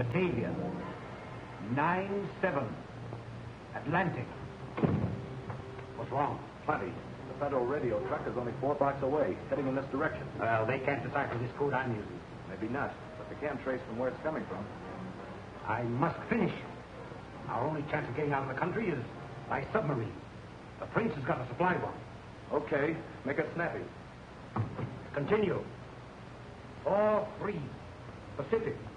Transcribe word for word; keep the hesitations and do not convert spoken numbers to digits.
Batavia. nine seven. Atlantic. What's wrong? Plenty. The Federal radio truck is only four blocks away, heading in this direction. Well, they can't decipher this code I'm using. Maybe not, but they can trace from where it's coming from. I must finish. Our only chance of getting out of the country is by submarine. The Prince has got to supply one. Okay, make it snappy. Continue. Four, three. Pacific.